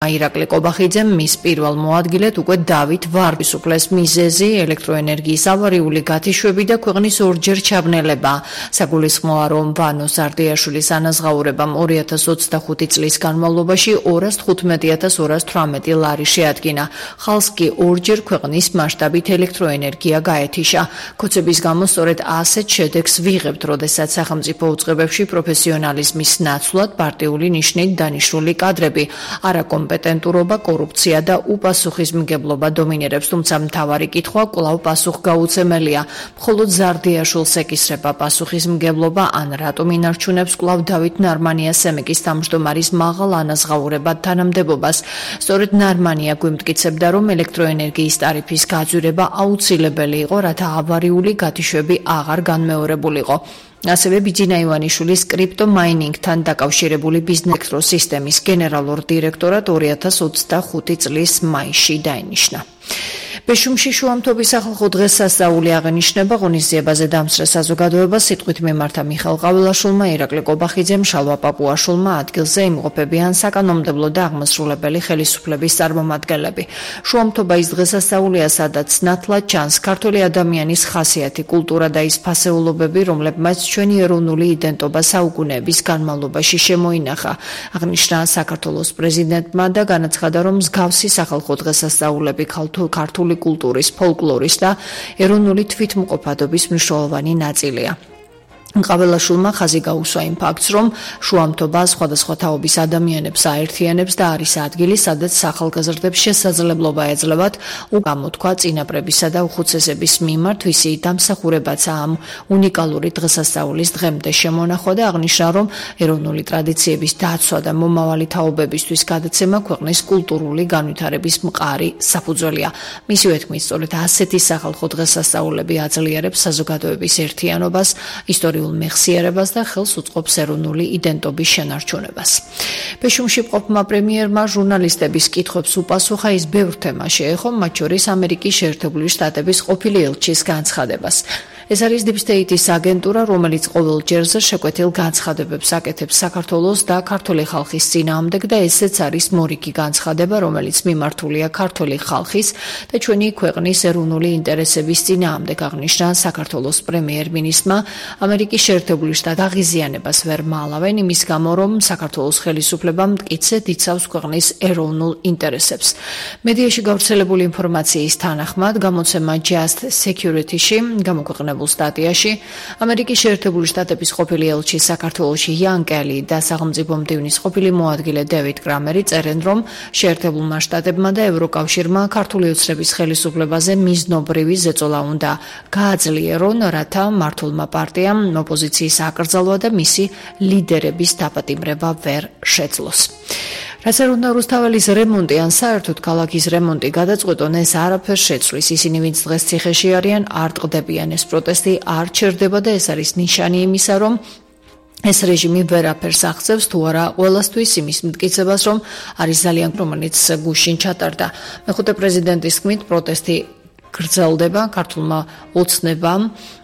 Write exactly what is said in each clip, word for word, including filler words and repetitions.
ირაკლი კობახიძემ მის პირველ მოადგილედ უკვე დავით ვარდის უფლეს მიზეზი ელექტროენერგიის ავარიული გათიშვები და ქვეყნის ორჯერ ჩაბნელება. საგულისხმოა, რომ ვანო ზარდიაშვილის ანაზღაურებამ ორი ათას ოცდახუთი წლის განმავლობაში ორას თხუთმეტი ათას ორას თვრამეტი ლარი შეადგინა. ხალხს კი ორჯერ ქვეყნის მასშტაბით ელექტროენერგია გაეთიშა. ქოცების გამო სწორედ ასეთ შედეგს ვიღებთ, როდესაც სახელმწიფო უწყებებში პროფესიონალიზმის ნაცვლად პარტიული ნიშნით დანიშნული კადრები, არაკომპეტენტურობა, კორუფცია და უპასუხისმგებლობა დომინირებს, თუმცა მთავარი კითხვა კვლავ პასუხგაუცემელია. მხოლოდ ზარდიაშვილს ეკისრება პასუხისმგებლობა, ან რატომ ინარჩუნებს კვლავ დავით ნარმანიას სემეკის თავმჯდომარის მაღალ ანაზღაურებად თანამდებობას. სწორედ ნარმანია გვიმტკიცებდა, რომ ელექტროენერგიის ტარიფის გაძვირება აუცილებელი იყო, რათა ავარიული გათიშვები აღარ განმეორებულიყო. ასევე ბიძინა ივანიშვილის კრიპტო მაინინგთან დაკავშირებული ბიზნეს სისტემის გენერალურ დირექტორად ორი ათას ოცდახუთი წლის მაისში დაინიშნა. ბეშუმში შუამთობის სახალხო დღესასწაული აღენიშნება. ღონისძიებაზე დამსწრე საზოგადოებას სიტყვით მიმართა მიხეილ ყავილაშვილმა, ირაკლი კობახიძემ, შალვა პაპუაშვილმა ადგილზე იმყოფებიან საკანონმდებლო და აღმასრულებელი ხელისუფლების წარმომადგენლები. შუამთობა ის დღესასწაულია, სადაც ნათლად ჩანს ქართველი ადამიანის ხასიათი, კულტურა და ის ფასეულობები, რომლებმაც ჩვენი ეროვნული იდენტობა საუკუნეების განმავლობაში შემოინახა. აღნიშნა საქართველოს პრეზიდენტმა და განაცხადა, რომ მსგავსი სახალხო დღესასწაულები ქართული კულტურის, ფოლკლორის და ეროვნული თვითმყოფადობის მნიშვნელოვანი ნაწილია. ყავილაშვილმა ხაზი გაუსვა იმ ფაქტს, რომ შუამთობა სხვადასხვა თაობის ადამიანებს აერთიანებს და არის ადგილი, სადაც ახალგაზრდებს შესაძლებლობა ეძლევათ გამოთქვა წინაპრებისა და უხუცესების მიმართ, ვისი დამსახურებაც ამ უნიკალური დღესასწაულის დღემდე შემონახვა და აღნიშნა, რომ ეროვნული ტრადიციების დაცვა და მომავალი თაობებისთვის გადაცემა ქვეყნის კულტურული განვითარების მყარი საფუძველია. მისივე თქმით, სწორედ ასეთი სახალხო დღესასწაულები აძლიერებს საზოგადოების ერთიანობას, ისტორიულ მეხსიერებას და ხელს უწყობს ეროვნული იდენტობის შენარჩუნებას. ბეშუმში მყოფმა პრემიერმა ჟურნალისტების კითხვებს უპასუხა, ის ბევრ თემას შეეხო, მათ შორის ამერიკის შეერთებული შტატების ყოფილი ელჩის განცხადებას. ეს არის Deep State-ის აგენტურა, რომელიც ყოველ ჯერზე შეკვეთილ განცხადებებს აკეთებს საქართველოს და ქართული ხალხის წინააღმდეგ და ესეც არის მორიგი განცხადება, რომელიც მიმართულია ქართული ხალხის და ჩვენი ქვეყნის ეროვნული ინტერესების წინააღმდეგ, აღნიშნა საქართველოს პრემიერ-მინისტრმა. ამერიკის შეერთებული შტატები აღიზიანებას ვერ მალავენ იმის გამო, რომ საქართველოს ხელისუფლება მტკიცედ იცავს ქვეყნის ეროვნულ ინტერესებს. მედიაში გავრცელებული ინფორმაციის თანახმად, გამოცემა Just Security-ში გამოქვეყნებულ სტატიაში ამერიკის შეერთებული შტატების ყოფილი ელჩი საქართველოში იან კელი და სახელმწიფო მდივნის ყოფილი მოადგილე დევიდ კრამერი წერენ, რომ შეერთებულმა შტატებმა და ევროკავშირმა ქართული ოცნების ხელისუფლებაზე მიზნობრივი ზეწოლა უნდა გააძლიერონ, რათა მართლმა პარტიამ ოპოზიციის აკრძალვა და მისი ლიდერების დაპატიმრება ვერ შეძლოს. რაც არ უნდა რუსთაველის რემონტი ან საერთოდ ქალაქის რემონტი გადაწყვეტონ, ეს არაფერს შეცვლის. ისინი, ვინც დღეს ციხეში არიან, არ ტყდებიან. ეს პროტესტი არ ჩერდება და ეს არის ნიშანი იმისა, რომ ეს რეჟიმი ვერაფერს აღწევს თუ არა ყველასთვის იმის მტკიცებას, რომ არის ძალიან რომელიც გუშინ ჩატარდა. მეხუთე პრეზიდენტის თქმით, პროტესტი გრძელდება, ქართულმა ოცნებამ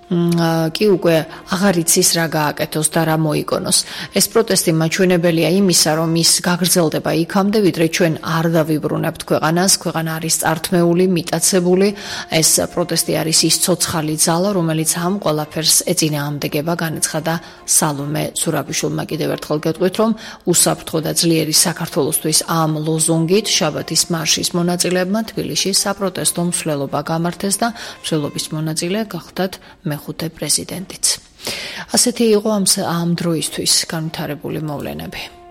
კი უკვე აღარ იცის რა გააკეთოს და რა მოიგონოს. ეს პროტესტი მაჩვენებელია იმისა, რომ ის გაგრძელდება იქამდე, ვიდრე ჩვენ არ დავიბრუნებთ ქვეყანას, ქვეყანა არის წართმეული, მიტაცებული. ეს პროტესტი არის ის ცოცხალი ძალა, რომელიც ამ ყველაფერს ეწინააღმდეგება, განაცხადა სალომე ზურაბიშვილმა. კიდევ ერთხელ გეტყვით, რომ უსაფრთხო და ძლიერი საქართველოსთვის ამ ლოზუნგით შაბათის მარშის მონაწილეებმა თბილისში საპროტესტო მსვლელობა გამართეს და მსვლელობის მონაწილე გახდათ მეხუთე პრეზიდენტიც. ასეთი იყო ამ ამ დროისთვის განვითარებული მოვლენები.